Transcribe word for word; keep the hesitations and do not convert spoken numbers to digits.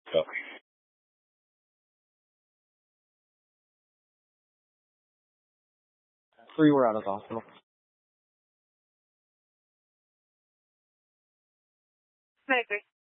Yeah. Three were out of the hospital. Very good.